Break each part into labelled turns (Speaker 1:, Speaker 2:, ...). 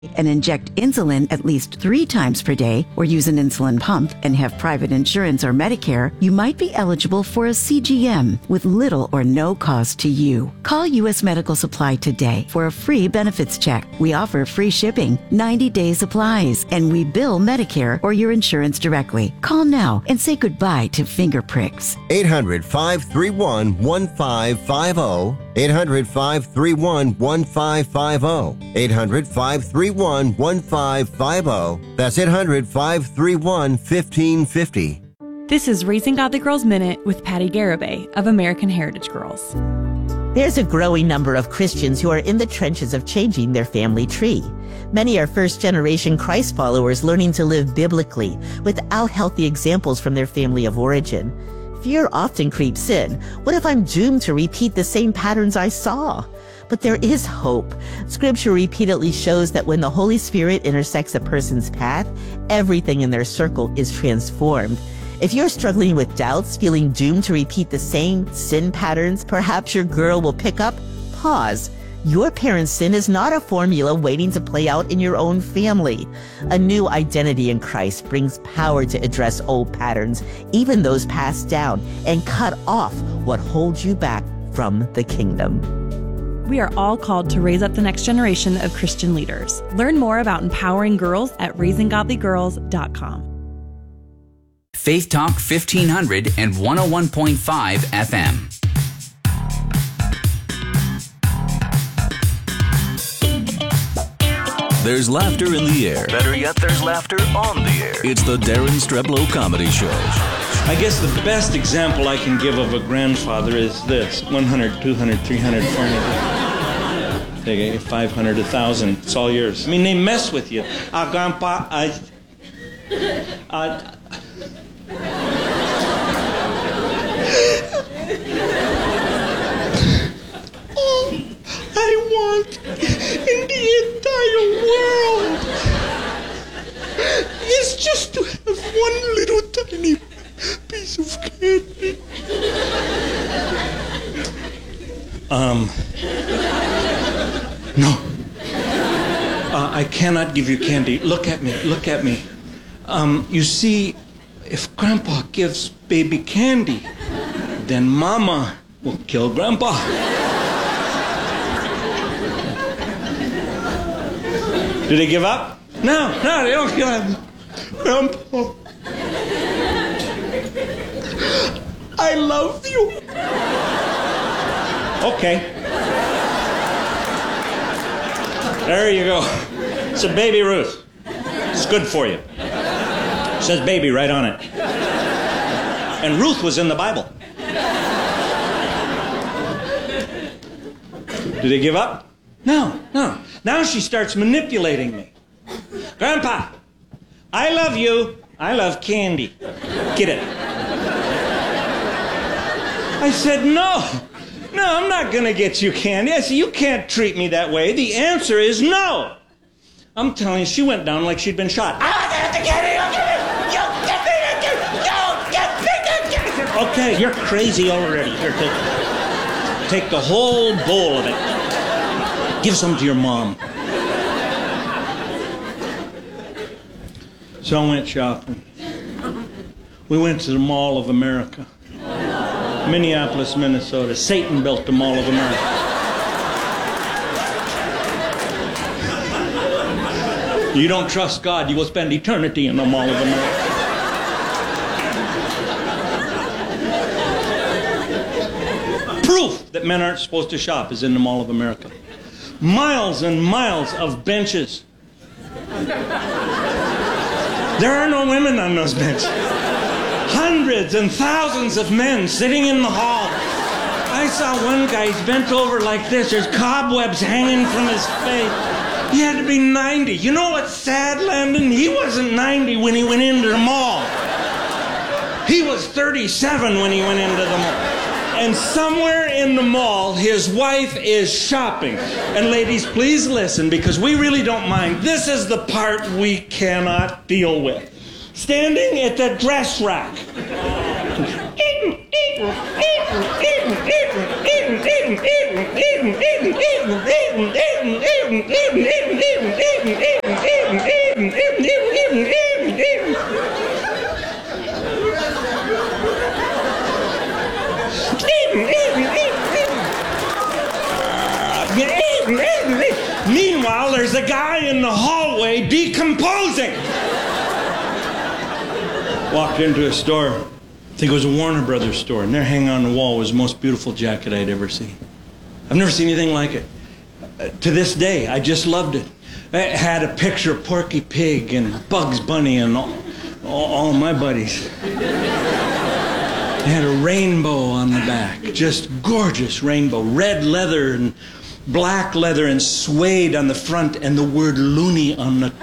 Speaker 1: and inject insulin at least 3 times per day, or use an insulin pump and have private insurance or Medicare, you might be eligible for a CGM with little or no cost to you. Call U.S. Medical Supply today for a free benefits check. We offer free shipping, 90-day supplies, and we bill Medicare or your insurance directly. Call now and say goodbye to finger pricks.
Speaker 2: 800-531-1550. 800-531-1550. 800-531-1550. That's 800-531-1550.
Speaker 3: This is Raising Godly Girls Minute with Patty Garibay of American Heritage Girls.
Speaker 4: There's a growing number of Christians who are in the trenches of changing their family tree. Many are first-generation Christ followers learning to live biblically without healthy examples from their family of origin. Fear often creeps in. What if I'm doomed to repeat the same patterns I saw? But there is hope. Scripture repeatedly shows that when the Holy Spirit intersects a person's path, everything in their circle is transformed. If you're struggling with doubts, feeling doomed to repeat the same sin patterns, perhaps your girl will pick up. Pause. Your parents' sin is not a formula waiting to play out in your own family. A new identity in Christ brings power to address old patterns, even those passed down, and cut off what holds you back from the kingdom.
Speaker 3: We are all called to raise up the next generation of Christian leaders. Learn more about empowering girls at raisinggodlygirls.com.
Speaker 5: Faith Talk 1500 and 101.5 FM.
Speaker 6: There's laughter in the air.
Speaker 7: Better yet, there's laughter on the air.
Speaker 6: It's the Darren Streblow Comedy Show.
Speaker 8: I guess the best example I can give of a grandfather is this. 100, 200, 300, 400. They get 500, 1,000. It's all yours. I mean, they mess with you. Grandpa, I want in the entire world is just to have one little tiny piece of candy. No. I cannot give you candy. Look at me. Look at me. You see, if Grandpa gives baby candy, then Mama will kill Grandpa. Do they give up? No, they don't give up. Grandpa, I love you. Okay. There you go. It's a Baby Ruth. It's good for you. It says baby right on it. And Ruth was in the Bible. Do they give up? No. Now she starts manipulating me. Grandpa, I love you. I love candy. Get it. I said, no, I'm not going to get you candy. I said, you can't treat me that way. The answer is no. I'm telling you, she went down like she'd been shot. I want to have the candy. Okay, you're crazy already. Here, take the whole bowl of it. Give some to your mom. So I went shopping. We went to the Mall of America. Minneapolis, Minnesota. Satan built the Mall of America. You don't trust God, you will spend eternity in the Mall of America. Proof that men aren't supposed to shop is in the Mall of America. Miles and miles of benches. There are no women on those benches. Hundreds and thousands of men sitting in the hall. I saw one guy, he's bent over like this. There's cobwebs hanging from his face. He had to be 90. You know what's sad, Landon? He wasn't 90 when he went into the mall. He was 37 when he went into the mall. And somewhere in the mall, his wife is shopping. And ladies, please listen, because we really don't mind. This is the part we cannot deal with. Standing at the dress rack. Meanwhile, there's a guy in the hallway decomposing. Walked into a store, I think it was a Warner Brothers store, and there hanging on the wall was the most beautiful jacket I'd ever seen. I've never seen anything like it. To this day, I just loved it. It had a picture of Porky Pig and Bugs Bunny and all my buddies. It had a rainbow on the back, just gorgeous rainbow, red leather and black leather and suede on the front and the word loony on the...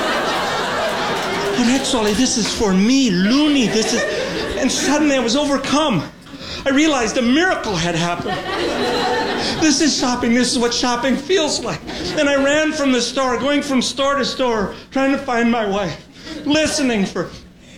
Speaker 8: Oh, that's all. This is for me, loony. This is... And suddenly I was overcome. I realized a miracle had happened. This is shopping. This is what shopping feels like. And I ran from the store, going from store to store, trying to find my wife, listening for...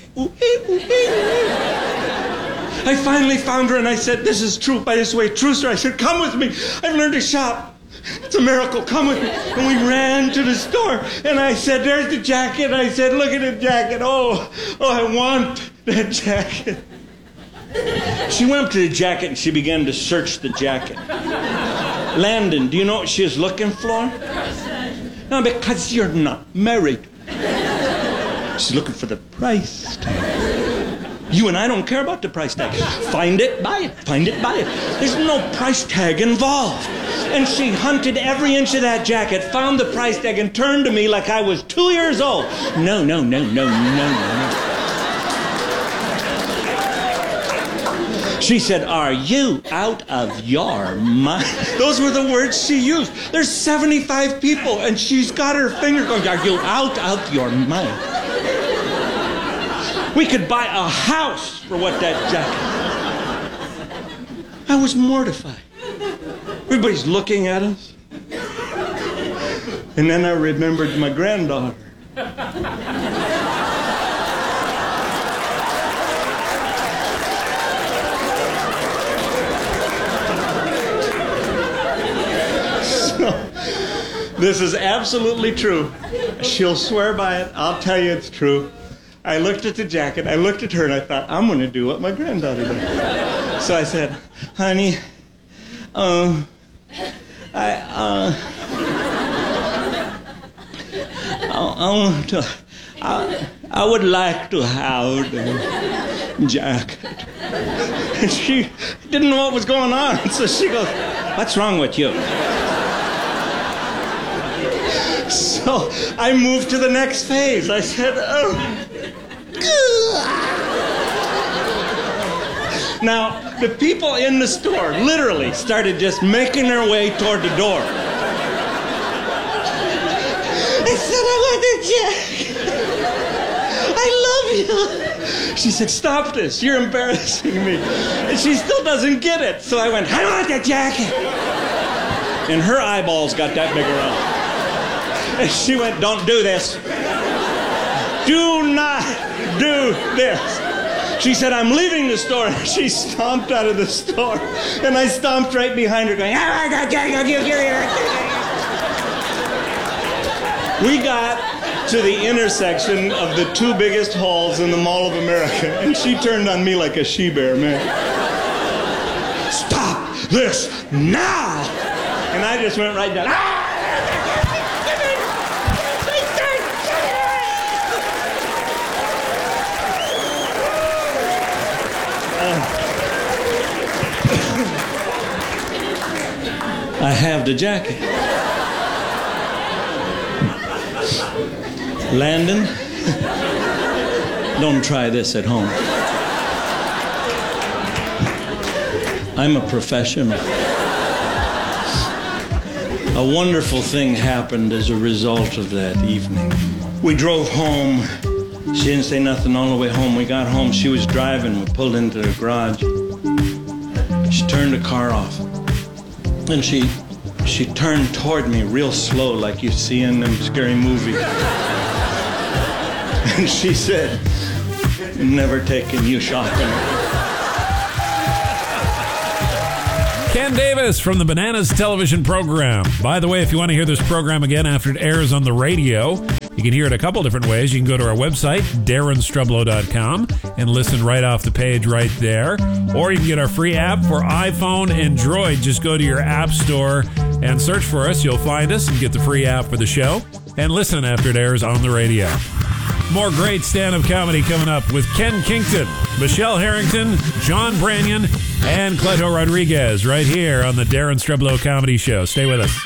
Speaker 8: I finally found her and I said, this is true, by this way, true story. I said, come with me. I've learned to shop. It's a miracle. Come with me. And we ran to the store and I said, there's the jacket. I said, look at the jacket. Oh, I want that jacket. She went up to the jacket and she began to search the jacket. Landon, do you know what she was looking for? No, because you're not married. She's looking for the price tag. You and I don't care about the price tag. Find it, buy it. Find it, buy it. There's no price tag involved. And she hunted every inch of that jacket, found the price tag, and turned to me like I was 2 years old. No. She said, are you out of your mind? Those were the words she used. There's 75 people, and she's got her finger going, are you out of your mind? We could buy a house for what that jacket. I was mortified. Everybody's looking at us. And then I remembered my granddaughter. So, this is absolutely true. She'll swear by it. I'll tell you it's true. I looked at the jacket, I looked at her, and I thought, I'm going to do what my granddaughter did. So I said, honey, I would like to have the jacket. And she didn't know what was going on, so she goes, what's wrong with you? So I moved to the next phase. I said, Now, the people in the store literally started just making their way toward the door. I said, I want the jacket. I love you. She said, stop this. You're embarrassing me. And she still doesn't get it. So I went, I want that jacket. And her eyeballs got that big around. And she went, don't do this. Do not do this. She said, I'm leaving the store. And she stomped out of the store. And I stomped right behind her going, we got to the intersection of the two biggest halls in the Mall of America. And she turned on me like a she-bear, man. Stop this now! And I just went right down. I have the jacket. Landon, don't try this at home. I'm a professional. A wonderful thing happened as a result of that evening. We drove home. She didn't say nothing all the way home. We got home. She was driving. We pulled into the garage. She turned the car off. And she turned toward me real slow, like you see in them scary movies. And she said, never taking you shopping.
Speaker 9: Ken Davis from the Bananas television program. By the way, if you want to hear this program again after it airs on the radio, you can hear it a couple different ways. You can go to our website, DarrenStreblow.com, and listen right off the page right there. Or you can get our free app for iPhone and Android. Just go to your app store and search for us. You'll find us and get the free app for the show. And listen after it airs on the radio. More great stand-up comedy coming up with Ken Kington, Michelle Harrington, John Branyan, and Cleto Rodriguez right here on the Darren Streblow Comedy Show. Stay with us.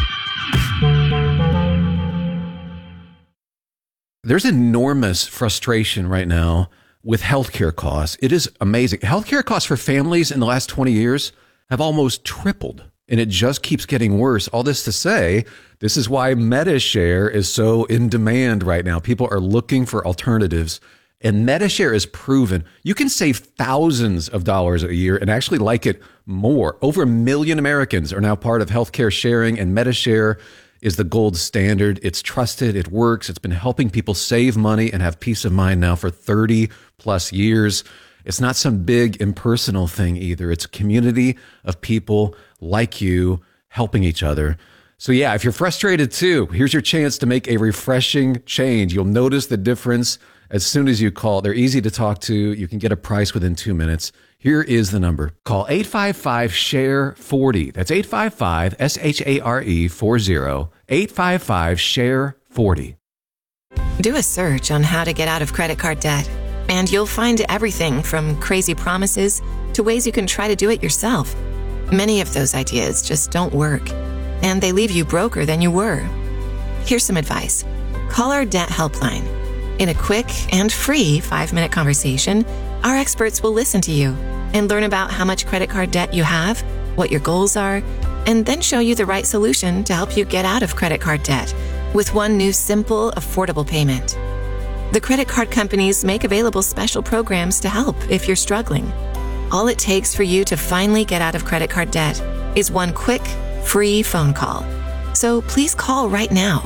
Speaker 10: There's enormous frustration right now with healthcare costs. It is amazing. Healthcare costs for families in the last 20 years have almost tripled, and it just keeps getting worse. All this to say, this is why MediShare is so in demand right now. People are looking for alternatives, and MediShare is proven. You can save thousands of dollars a year and actually like it more. Over 1 million Americans are now part of healthcare sharing, and MediShare is the gold standard. It's trusted. It works. It's been helping people save money and have peace of mind now for 30 plus years. It's not some big impersonal thing either. It's a community of people like you helping each other. So yeah, if you're frustrated too, here's your chance to make a refreshing change. You'll notice the difference as soon as you call. They're easy to talk to. You can get a price within 2 minutes. Here is the number. Call 855-SHARE-40. That's 855-SHARE-40. 855-SHARE-40.
Speaker 11: Do a search on how to get out of credit card debt, and you'll find everything from crazy promises to ways you can try to do it yourself. Many of those ideas just don't work, and they leave you broker than you were. Here's some advice. Call our debt helpline. In a quick and free 5-minute conversation, our experts will listen to you and learn about how much credit card debt you have, what your goals are, and then show you the right solution to help you get out of credit card debt with one new simple, affordable payment. The credit card companies make available special programs to help if you're struggling. All it takes for you to finally get out of credit card debt is one quick, free phone call. So please call right now.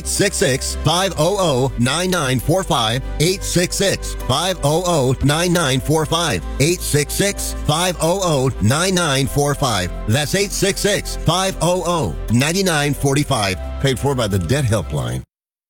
Speaker 2: 866-500-9945. 866-500-9945. 866-500-9945. That's 866-500-9945. Paid for by the Debt Helpline.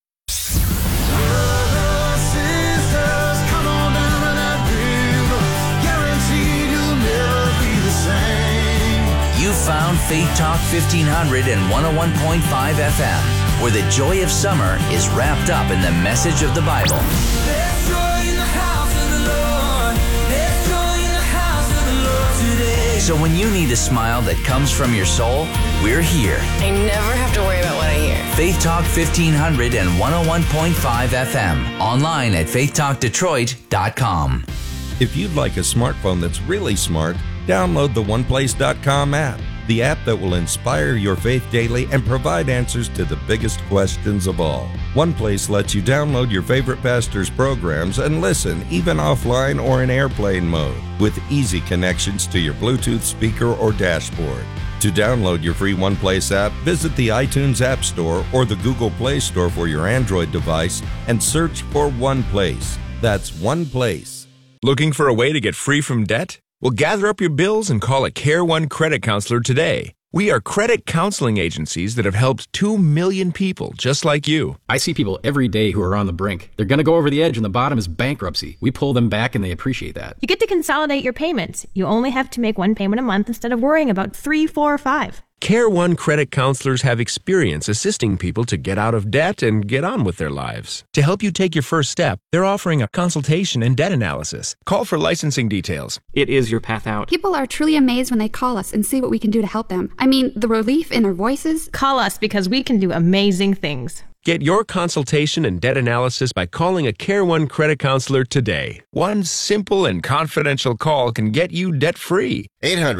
Speaker 5: You found Faith Talk 1500 and 101.5 FM, where the joy of summer is wrapped up in the message of the Bible. There's joy in the house of the Lord. There's joy in the house of the Lord today. So when you need a smile that comes from your soul, we're here.
Speaker 12: I never have to worry about what I hear.
Speaker 5: Faith Talk 1500 and 101.5 FM. Online at faithtalkdetroit.com.
Speaker 13: If you'd like a smartphone that's really smart, download the OnePlace.com app, the app that will inspire your faith daily and provide answers to the biggest questions of all. OnePlace lets you download your favorite pastor's programs and listen even offline or in airplane mode with easy connections to your Bluetooth speaker or dashboard. To download your free OnePlace app, visit the iTunes App Store or the Google Play Store for your Android device and search for OnePlace. That's OnePlace.
Speaker 14: Looking for a way to get free from debt? Well, gather up your bills and call a Care One credit counselor today. We are credit counseling agencies that have helped 2 million people just like you.
Speaker 15: I see people every day who are on the brink. They're going to go over the edge and the bottom is bankruptcy. We pull them back and they appreciate that.
Speaker 16: You get to consolidate your payments. You only have to make one payment a month instead of worrying about 3, 4, or 5.
Speaker 14: Care One credit counselors have experience assisting people to get out of debt and get on with their lives. To help you take your first step, they're offering a consultation and debt analysis. Call for licensing details.
Speaker 15: It is your path out.
Speaker 17: People are truly amazed when they call us and see what we can do to help them. I mean, the relief in their voices.
Speaker 16: Call us because we can do amazing things.
Speaker 14: Get your consultation and debt analysis by calling a Care One credit counselor today. One simple and confidential call can get you debt-free.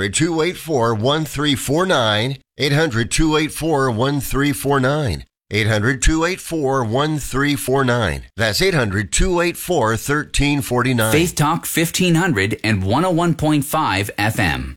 Speaker 2: 800-284-1349. 800-284-1349. 800-284-1349. That's 800-284-1349.
Speaker 5: Faith Talk 1500 and 101.5 FM.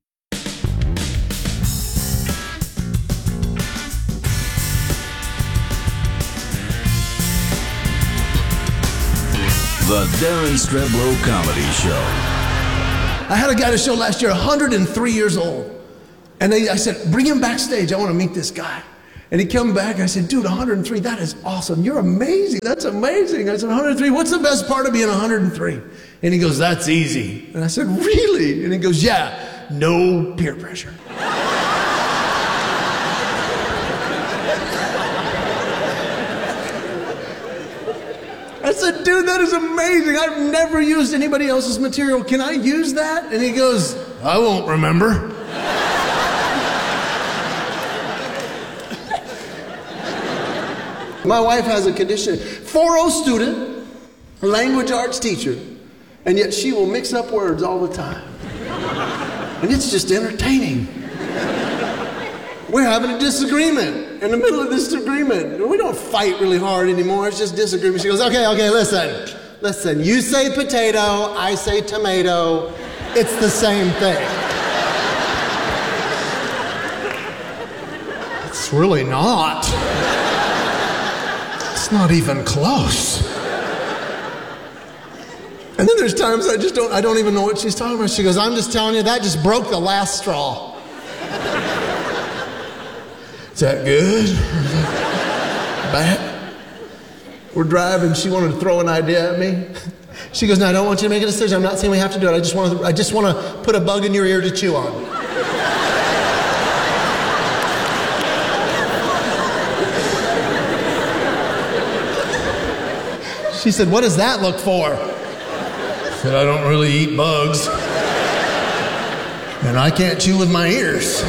Speaker 6: The Darren Streblow Comedy Show.
Speaker 18: I had a guy to show last year, 103 years old. And I said, bring him backstage. I want to meet this guy. And he came back. I said, dude, 103, that is awesome. You're amazing. That's amazing. I said, 103, what's the best part of being 103? And he goes, that's easy. And I said, really? And he goes, yeah, no peer pressure. I said, dude, that is amazing. I've never used anybody else's material. Can I use that? And he goes, I won't remember. My wife has a condition, 4.0 student, language arts teacher, and yet she will mix up words all the time. And it's just entertaining. We're having a disagreement. In the middle of this disagreement, we don't fight really hard anymore. It's just disagreement. She goes, okay, listen. You say potato, I say tomato. It's the same thing. It's really not. It's not even close. And then there's times I don't even know what she's talking about. She goes, I'm just telling you, that just broke the last straw. Is that good? Bad? We're driving. She wanted to throw an idea at me. She goes, no, I don't want you to make a decision. I'm not saying we have to do it. I just want to put a bug in your ear to chew on. She said, what does that look for? I said, I don't really eat bugs. And I can't chew with my ears.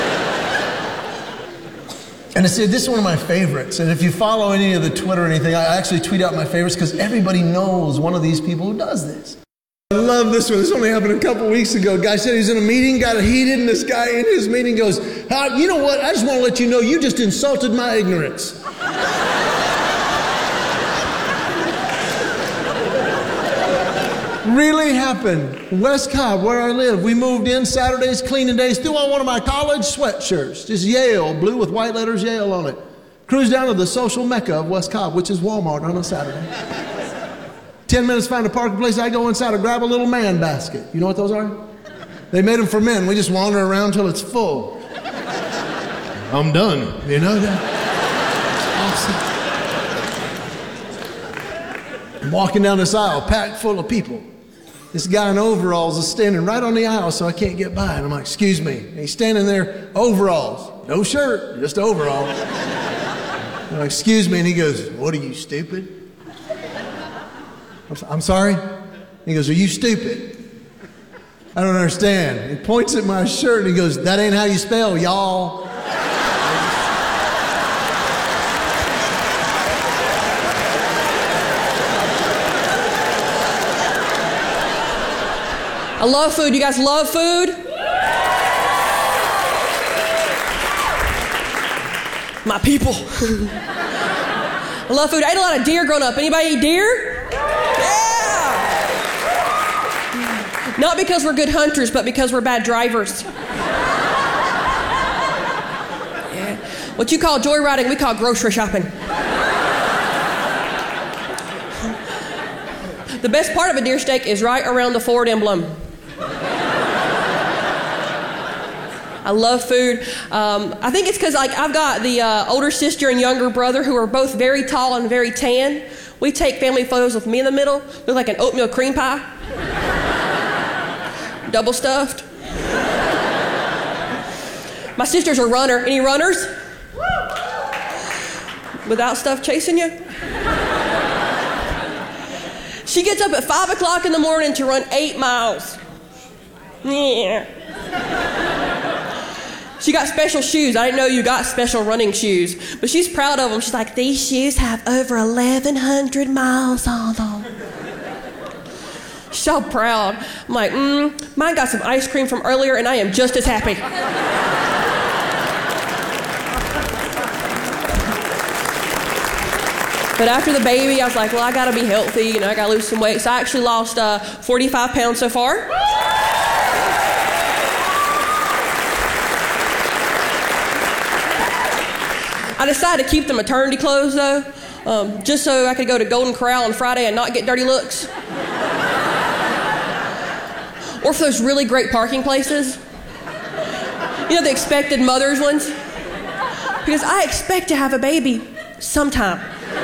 Speaker 18: And I said, this is one of my favorites. And if you follow any of the Twitter or anything, I actually tweet out my favorites because everybody knows one of these people who does this. I love this one. This only happened a couple weeks ago. A guy said he was in a meeting, got heated, and this guy in his meeting goes, you know what? I just want to let you know you just insulted my ignorance. Really happened. West Cobb, where I live, we moved in Saturdays, cleaning days, threw on one of my college sweatshirts, just Yale, blue with white letters, Yale on it. Cruised down to the social mecca of West Cobb, which is Walmart on a Saturday. 10 minutes, find a parking place, I go inside and grab a little man basket. You know what those are? They made them for men. We just wander around till it's full. I'm done, you know that? Awesome. I'm walking down this aisle, packed full of people. This guy in overalls is standing right on the aisle, so I can't get by. And I'm like, excuse me. And he's standing there, overalls. No shirt, just overalls. I'm like, excuse me. And he goes, what are you, stupid? I'm sorry? He goes, are you stupid? I don't understand. He points at my shirt and he goes, that ain't how you spell, y'all.
Speaker 19: I love food. You guys love food? My people. I love food. I ate a lot of deer growing up. Anybody eat deer? Yeah! Not because we're good hunters, but because we're bad drivers. Yeah. What you call joyriding, we call grocery shopping. The best part of a deer steak is right around the Ford emblem. I love food. I think it's because I've got the older sister and younger brother who are both very tall and very tan. We take family photos with me in the middle, look like an oatmeal cream pie. Double stuffed. My sister's a runner. Any runners? Without stuff chasing you? She gets up at 5 o'clock in the morning to run 8 miles. Yeah. She got special shoes. I didn't know you got special running shoes. But she's proud of them. She's like, these shoes have over 1,100 miles on them. She's so proud. I'm like, mine got some ice cream from earlier and I am just as happy. But after the baby, I was like, well, I gotta be healthy, I gotta lose some weight. So I actually lost 45 pounds so far. I decided to keep the maternity clothes though, just so I could go to Golden Corral on Friday and not get dirty looks. Or for those really great parking places. You know, the expected mothers ones? Because I expect to have a baby sometime.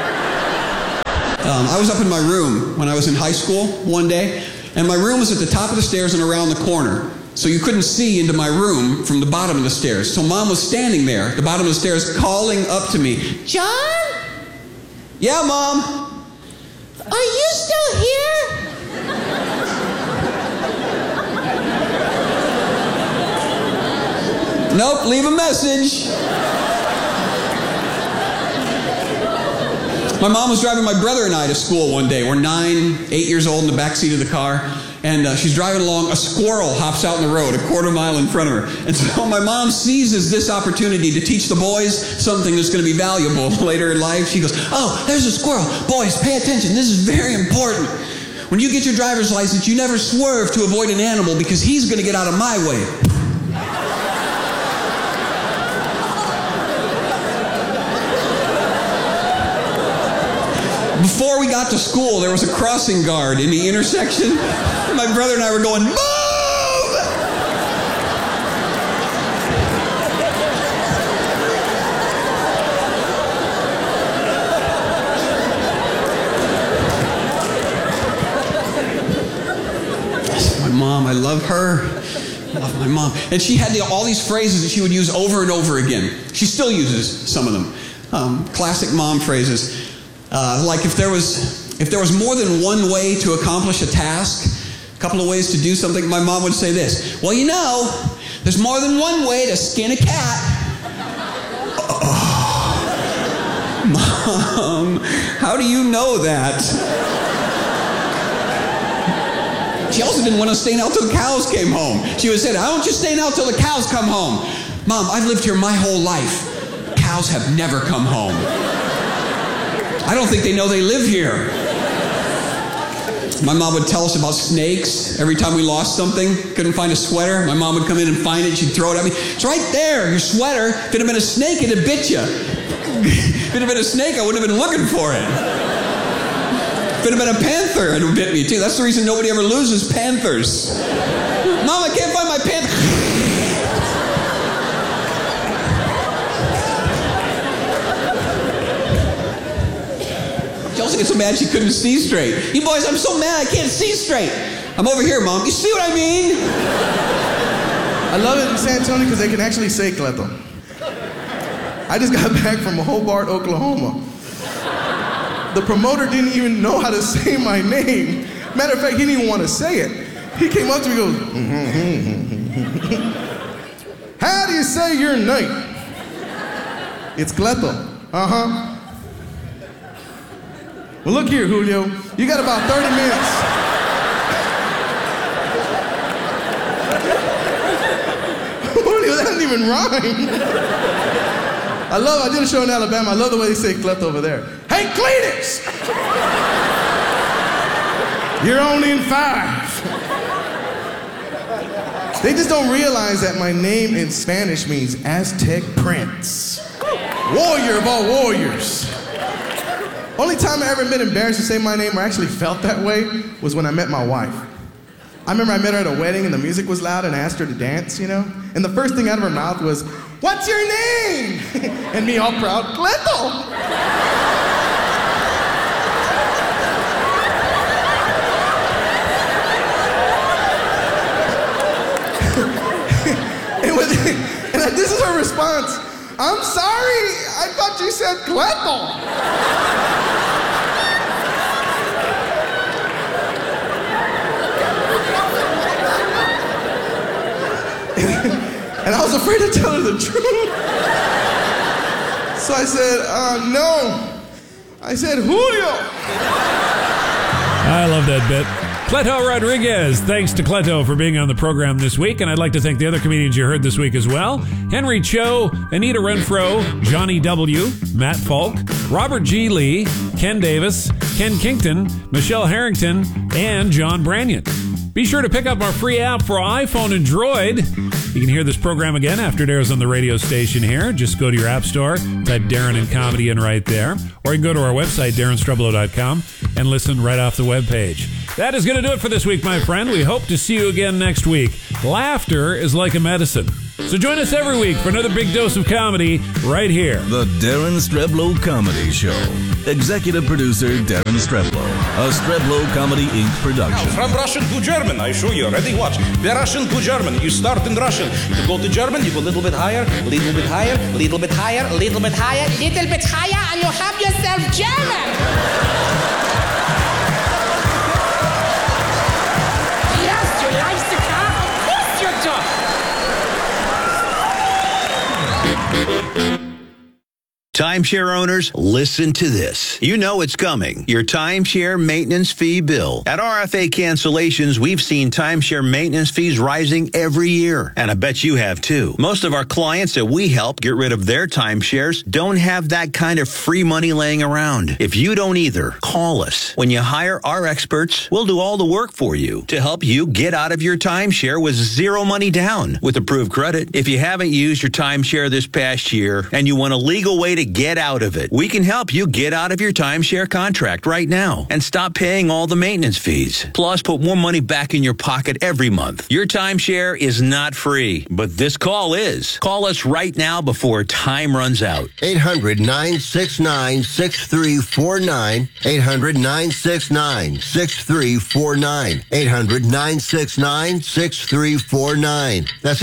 Speaker 20: I was up in my room when I was in high school one day, and my room was at the top of the stairs and around the corner. So you couldn't see into my room from the bottom of the stairs. So Mom was standing there at the bottom of the stairs calling up to me, "John?" "Yeah, Mom." "Are you still here?" "Nope, leave a message." My mom was driving my brother and I to school one day. We're 9, 8 years old in the backseat of the car. And she's driving along. A squirrel hops out in the road a quarter mile in front of her. And so my mom seizes this opportunity to teach the boys something that's going to be valuable later in life. She goes, "Oh, there's a squirrel. Boys, pay attention. This is very important. When you get your driver's license, you never swerve to avoid an animal because he's going to get out of my way." Before we got to school, there was a crossing guard in the intersection. My brother and I were going, "Move!" My mom, I love her. I love my mom. And she had all these phrases that she would use over and over again. She still uses some of them. Classic mom phrases. Like if there was more than one way to accomplish a task, a couple of ways to do something, my mom would say this: "Well, you know, there's more than one way to skin a cat." Oh, Mom, how do you know that? She also didn't want us staying out till the cows came home. She would say, "I don't just staying out till the cows come home." Mom, I've lived here my whole life. Cows have never come home. I don't think they know they live here. My mom would tell us about snakes. Every time we lost something, couldn't find a sweater, my mom would come in and find it. She'd throw it at me. "It's right there, your sweater. If it had been a snake, it'd have bit you." If it had been a snake, I wouldn't have been looking for it. If it had been a panther, it would have bit me too. That's the reason nobody ever loses panthers. "Mom, I can't find my panther." She also gets so mad she couldn't see straight. "You boys, I'm so mad I can't see straight." "I'm over here, Mom. You see what I mean?"
Speaker 21: I love it in San Antonio because they can actually say Cleto. I just got back from Hobart, Oklahoma. The promoter didn't even know how to say my name. Matter of fact, he didn't even want to say it. He came up to me and goes, "How do you say your name?" "It's Cleto." "Uh-huh. Well, look here, Julio. You got about 30 minutes. Julio, that doesn't even rhyme. I did a show in Alabama. I love the way they say Cleto over there. "Hey, Cletus! You're only in 5. They just don't realize that my name in Spanish means Aztec Prince. Warrior of all warriors. Only time I ever been embarrassed to say my name or actually felt that way was when I met my wife. I remember I met her at a wedding and the music was loud and I asked her to dance, you know? And the first thing out of her mouth was, "What's your name?" And me all proud, "Cleto." and this is her response: "I'm sorry, I thought you said Cleto." And I was afraid to tell her the truth. So I said, "No." I said, "Julio."
Speaker 9: I love that bit. Cleto Rodriguez. Thanks to Cleto for being on the program this week. And I'd like to thank the other comedians you heard this week as well. Henry Cho, Anita Renfro, Johnny W., Matt Falk, Robert G. Lee, Ken Davis, Ken Kington, Michelle Harrington, and John Branyan. Be sure to pick up our free app for iPhone and Droid. You can hear this program again after it airs on the radio station here. Just go to your app store, type Darren and Comedy in right there. Or you can go to our website, darrenstrublow.com, and listen right off the webpage. That is going to do it for this week, my friend. We hope to see you again next week. Laughter is like a medicine. So join us every week for another big dose of comedy right here.
Speaker 6: The Darren Streblow Comedy Show. Executive producer Darren Streblow. A Streblow Comedy Inc. production.
Speaker 1: From Russian to German, I show you. Ready? Watch. The Russian to German. You start in Russian. To go to German, you go a little bit higher, little bit higher, little bit higher, little bit higher, little bit higher, and you have yourself German. Yes, you like the car? Of course you do.
Speaker 22: Timeshare owners, listen to this. You know it's coming. Your timeshare maintenance fee bill. At RFA Cancellations, we've seen timeshare maintenance fees rising every year. And I bet you have too. Most of our clients that we help get rid of their timeshares don't have that kind of free money laying around. If you don't either, call us. When you hire our experts, we'll do all the work for you to help you get out of your timeshare with zero money down with approved credit. If you haven't used your timeshare this past year and you want a legal way to get out of it, we can help you get out of your timeshare contract right now and stop paying all the maintenance fees. Plus, put more money back in your pocket every month. Your timeshare is not free, but this call is. Call us right now before time runs out.
Speaker 2: 800-969-6349. 800-969-6349. 800-969-6349. That's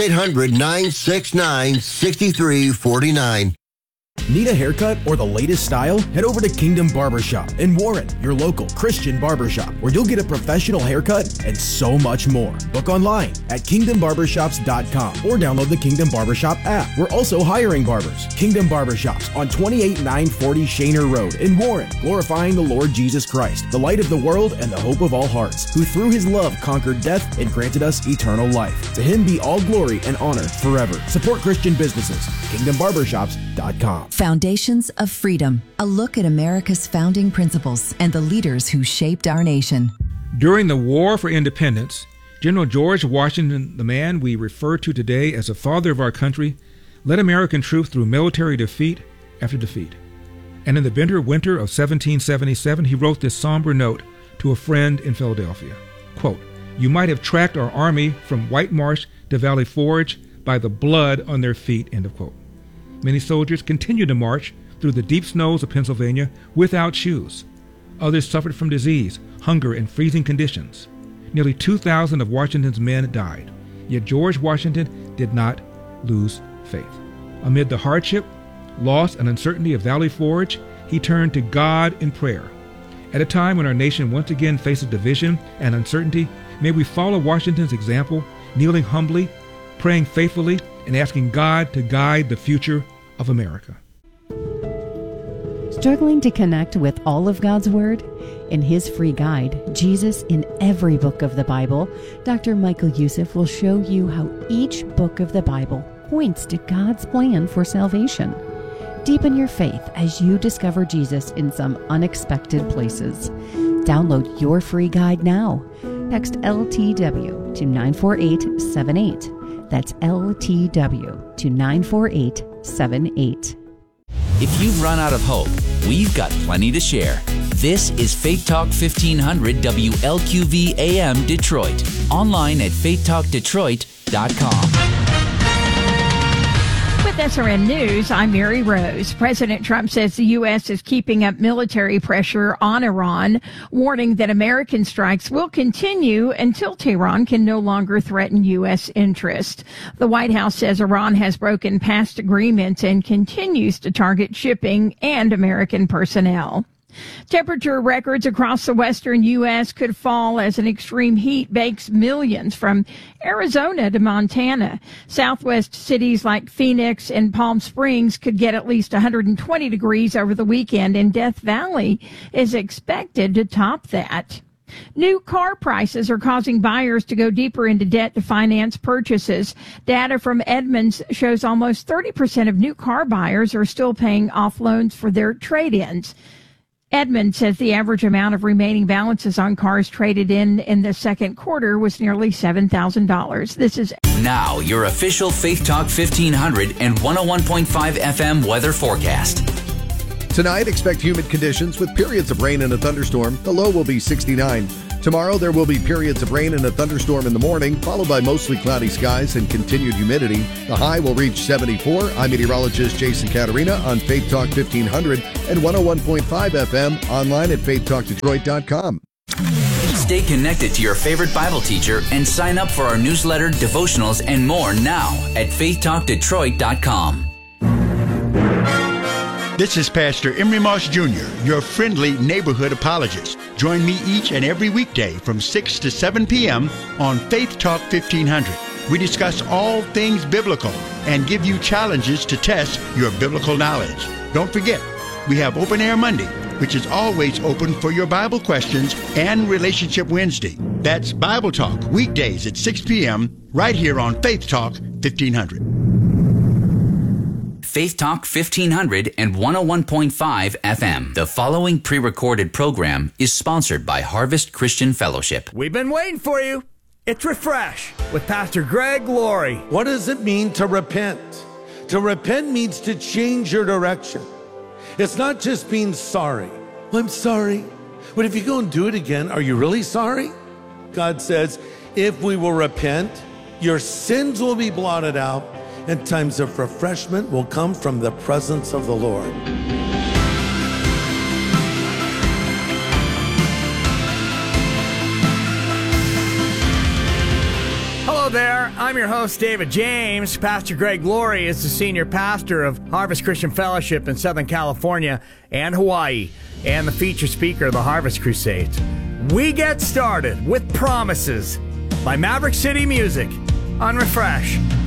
Speaker 2: 800-969-6349.
Speaker 23: Need a haircut or the latest style? Head over to Kingdom Barbershop in Warren, your local Christian barbershop, where you'll get a professional haircut and so much more. Book online at kingdombarbershops.com or download the Kingdom Barbershop app. We're also hiring barbers. Kingdom Barbershops on 28940 Shaner Road in Warren, glorifying the Lord Jesus Christ, the light of the world and the hope of all hearts, who through his love conquered death and granted us eternal life. To him be all glory and honor forever. Support Christian businesses. KingdomBarbershops.com.
Speaker 24: Foundations of Freedom, a look at America's founding principles and the leaders who shaped our nation.
Speaker 25: During the War for Independence, General George Washington, the man we refer to today as the father of our country, led American troops through military defeat after defeat. And in the bitter winter of 1777, he wrote this somber note to a friend in Philadelphia. Quote, "You might have tracked our army from White Marsh to Valley Forge by the blood on their feet," end of quote. Many soldiers continued to march through the deep snows of Pennsylvania without shoes. Others suffered from disease, hunger, and freezing conditions. Nearly 2,000 of Washington's men died. Yet George Washington did not lose faith. Amid the hardship, loss, and uncertainty of Valley Forge, he turned to God in prayer. At a time when our nation once again faces division and uncertainty, may we follow Washington's example, kneeling humbly, praying faithfully, and asking God to guide the future of America.
Speaker 26: Struggling to connect with all of God's Word? In his free guide, Jesus in Every Book of the Bible, Dr. Michael Youssef will show you how each book of the Bible points to God's plan for salvation. Deepen your faith as you discover Jesus in some unexpected places. Download your free guide now. Text LTW to 94878. That's LTW to 94878.
Speaker 5: If you've run out of hope, we've got plenty to share. This is Faith Talk 1500 WLQV AM Detroit. Online at faithtalkdetroit.com.
Speaker 27: With SRN News, I'm Mary Rose. President Trump says the U.S. is keeping up military pressure on Iran, warning that American strikes will continue until Tehran can no longer threaten U.S. interest. The White House says Iran has broken past agreements and continues to target shipping and American personnel. Temperature records across the western U.S. could fall as an extreme heat bakes millions from Arizona to Montana. Southwest cities like Phoenix and Palm Springs could get at least 120 degrees over the weekend, and Death Valley is expected to top that. New car prices are causing buyers to go deeper into debt to finance purchases. Data from Edmunds shows almost 30% of new car buyers are still paying off loans for their trade-ins. Edmund says the average amount of remaining balances on cars traded in the second quarter was nearly $7,000. This is
Speaker 5: now your official Faith Talk 1500 and 101.5 FM weather forecast.
Speaker 28: Tonight, expect humid conditions with periods of rain and a thunderstorm. The low will be 69.
Speaker 3: Tomorrow, there will be periods of rain and a thunderstorm in the morning, followed by mostly cloudy skies and continued humidity. The high will reach 74. I'm meteorologist Jason Caterina on Faith Talk 1500 and 101.5 FM, online at faithtalkdetroit.com.
Speaker 5: Stay connected to your favorite Bible teacher and sign up for our newsletter, devotionals, and more now at faithtalkdetroit.com.
Speaker 4: This is Pastor Emery Moss Jr., your friendly neighborhood apologist. Join me each and every weekday from 6 to 7 p.m. on Faith Talk 1500. We discuss all things biblical and give you challenges to test your biblical knowledge. Don't forget, we have Open Air Monday, which is always open for your Bible questions, and Relationship Wednesday. That's Bible Talk, weekdays at 6 p.m. right here on Faith Talk 1500.
Speaker 5: Faith Talk 1500 and 101.5 FM. The following pre-recorded program is sponsored by Harvest Christian Fellowship.
Speaker 7: We've been waiting for you. It's Refresh with Pastor Greg Laurie.
Speaker 8: What does it mean to repent? To repent means to change your direction. It's not just being sorry. I'm sorry. But if you go and do it again, are you really sorry? God says, if we will repent, your sins will be blotted out, and times of refreshment will come from the presence of the Lord.
Speaker 7: Hello there, I'm your host, David James. Pastor Greg Laurie is the senior pastor of Harvest Christian Fellowship in Southern California and Hawaii, and the featured speaker of the Harvest Crusades. We get started with Promises by Maverick City Music on Refresh.